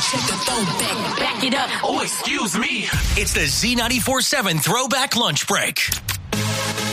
Check the throwback. Back it up. Oh, excuse me. It's the Z94.7 Throwback Lunch Break.